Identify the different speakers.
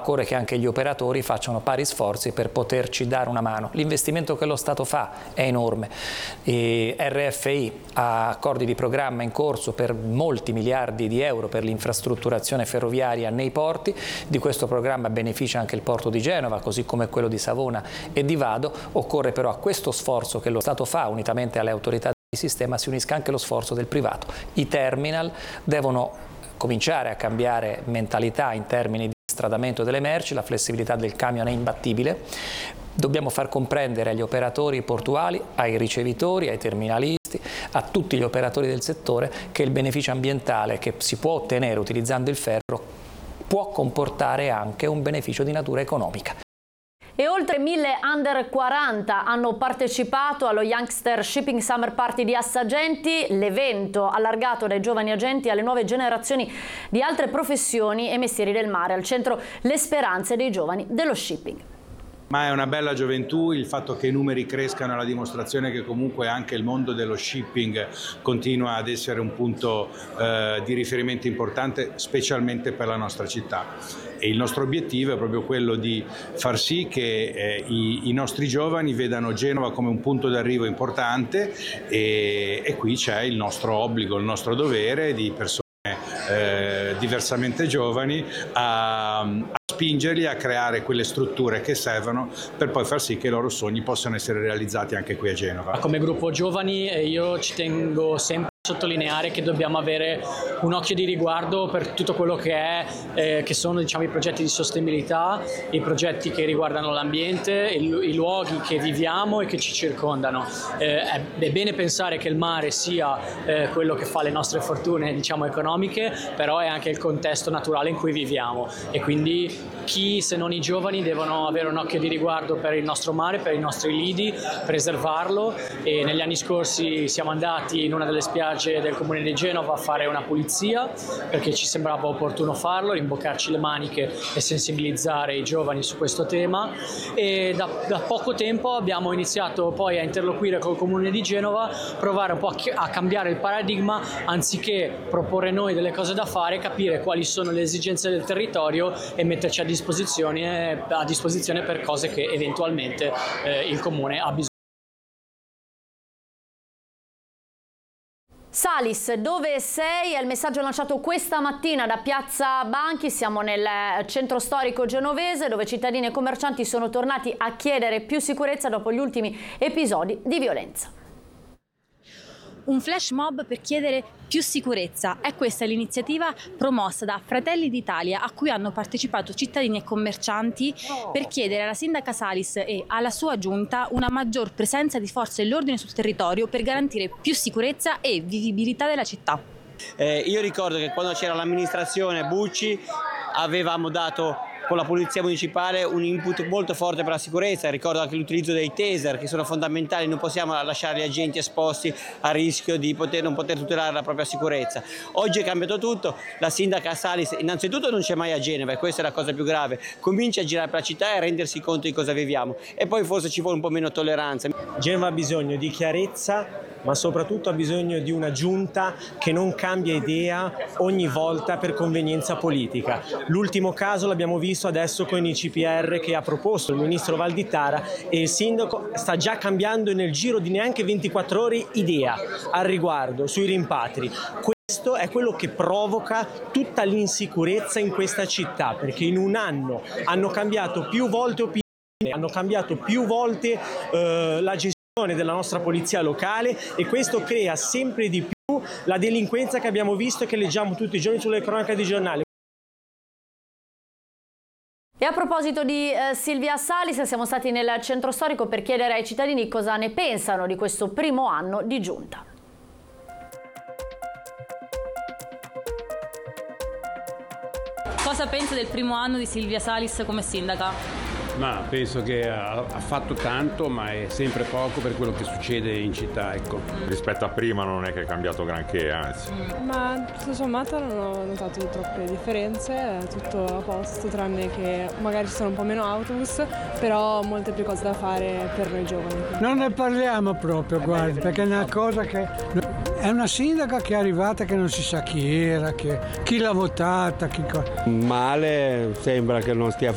Speaker 1: occorre che anche gli operatori facciano pari sforzi per poterci dare una mano. L'investimento che lo Stato fa è enorme. RFI ha accordi di programma in corso per molti miliardi di euro per l'infrastrutturazione ferroviaria nei porti. Di questo programma beneficia anche il porto di Genova, così come quello di Savona e di Vado. Occorre però a questo sforzo che lo Stato fa, unitamente alle autorità di sistema, si unisca anche lo sforzo del privato. I terminal devono cominciare a cambiare mentalità in termini di stradamento delle merci, la flessibilità del camion è imbattibile. Dobbiamo far comprendere agli operatori portuali, ai ricevitori, ai terminalisti, a tutti gli operatori del settore che il beneficio ambientale che si può ottenere utilizzando il ferro può comportare anche un beneficio di natura economica.
Speaker 2: E oltre 1000 under 40 hanno partecipato allo Youngster Shipping Summer Party di Assagenti, l'evento allargato dai giovani agenti alle nuove generazioni di altre professioni e mestieri del mare. Al centro le speranze dei giovani dello shipping.
Speaker 3: Ma è una bella gioventù, il fatto che i numeri crescano è la dimostrazione che comunque anche il mondo dello shipping continua ad essere un punto di riferimento importante, specialmente per la nostra città. E il nostro obiettivo è proprio quello di far sì che i nostri giovani vedano Genova come un punto d'arrivo importante e qui c'è il nostro obbligo, il nostro dovere di persone diversamente giovani a spingerli a creare quelle strutture che servono per poi far sì che i loro sogni possano essere realizzati anche qui a Genova.
Speaker 4: Come gruppo giovani io ci tengo sempre a sottolineare che dobbiamo avere un occhio di riguardo per tutto quello che sono, diciamo, i progetti di sostenibilità, i progetti che riguardano l'ambiente, i luoghi che viviamo e che ci circondano. È bene pensare che il mare sia quello che fa le nostre fortune, diciamo, economiche, però è anche il contesto naturale in cui viviamo e quindi chi, se non i giovani, devono avere un occhio di riguardo per il nostro mare, per i nostri lidi, preservarlo. E negli anni scorsi siamo andati in una delle spiagge del comune di Genova a fare una pulizia perché ci sembrava opportuno farlo, rimboccarci le maniche e sensibilizzare i giovani su questo tema, e da poco tempo abbiamo iniziato poi a interloquire col comune di Genova, provare un po' a cambiare il paradigma, anziché proporre noi delle cose da fare, capire quali sono le esigenze del territorio e metterci a disposizione per cose che eventualmente il comune ha bisogno.
Speaker 2: Salis, dove sei? È il messaggio lanciato questa mattina da Piazza Banchi. Siamo nel centro storico genovese, dove cittadini e commercianti sono tornati a chiedere più sicurezza dopo gli ultimi episodi di violenza.
Speaker 5: Un flash mob per chiedere più sicurezza. È questa l'iniziativa promossa da Fratelli d'Italia, a cui hanno partecipato cittadini e commercianti per chiedere alla sindaca Salis e alla sua giunta una maggior presenza di forze dell'ordine sul territorio per garantire più sicurezza e vivibilità della città.
Speaker 6: Io ricordo che quando c'era l'amministrazione Bucci avevamo dato con la polizia municipale un input molto forte per la sicurezza. Ricordo anche l'utilizzo dei taser, che sono fondamentali, non possiamo lasciare gli agenti esposti a rischio di non poter tutelare la propria sicurezza. Oggi è cambiato tutto, la sindaca Salis innanzitutto non c'è mai a Genova e questa è la cosa più grave, comincia a girare per la città e a rendersi conto di cosa viviamo e poi forse ci vuole un po' meno tolleranza.
Speaker 7: Genova ha bisogno di chiarezza, ma soprattutto ha bisogno di una giunta che non cambia idea ogni volta per convenienza politica. L'ultimo caso l'abbiamo visto adesso con i CPR che ha proposto il ministro Valditara e il sindaco sta già cambiando nel giro di neanche 24 ore idea al riguardo sui rimpatri. Questo è quello che provoca tutta l'insicurezza in questa città, perché in un anno hanno cambiato più volte opinione, hanno cambiato più volte la gestione della nostra polizia locale e questo crea sempre di più la delinquenza che abbiamo visto e che leggiamo tutti i giorni sulle cronache di giornali.
Speaker 2: E a proposito di Silvia Salis, siamo stati nel centro storico per chiedere ai cittadini cosa ne pensano di questo primo anno di giunta.
Speaker 5: Cosa pensa del primo anno di Silvia Salis come sindaca?
Speaker 8: Ma penso che ha fatto tanto, ma è sempre poco per quello che succede in città, ecco.
Speaker 9: Rispetto a prima non è che è cambiato granché, anzi.
Speaker 10: Ma tutto sommato non ho notato troppe differenze, è tutto a posto, tranne che magari ci sono un po' meno autobus, però molte più cose da fare per noi giovani.
Speaker 11: Non ne parliamo proprio, guardi, perché è una cosa che... È una sindaca che è arrivata che non si sa chi era, chi l'ha votata, chi...
Speaker 12: Male, sembra che non stia